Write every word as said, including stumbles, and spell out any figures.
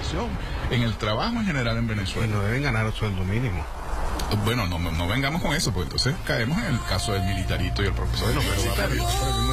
educación, en el trabajo en general en Venezuela. Y no deben ganar el sueldo mínimo. Bueno, no, no vengamos con eso, pues entonces caemos en el caso del militarito y el profesor. Bueno, pero va por el-